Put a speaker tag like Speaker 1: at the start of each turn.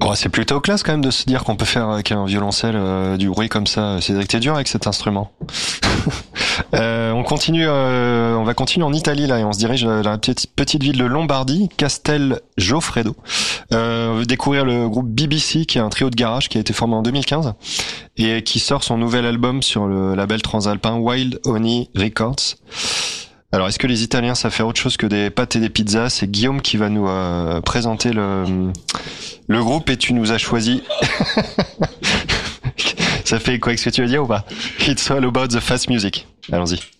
Speaker 1: Bon, c'est plutôt classe quand même de se dire qu'on peut faire avec un violoncelle du bruit comme ça. C'est vrai que t'es dur avec cet instrument. On va continuer en Italie là et on se dirige dans la petite ville de Lombardie, Castel Goffredo. On veut découvrir le groupe BBC, qui est un trio de garage qui a été formé en 2015 et qui sort son nouvel album sur le label transalpin Wild Honey Records. Alors, est-ce que les Italiens savent faire autre chose que des pâtes et des pizzas? C'est Guillaume qui va nous présenter le groupe et tu nous as choisi. Ça fait quoi? Est-ce que tu veux dire ou pas? It's all about the fast music. Allons-y.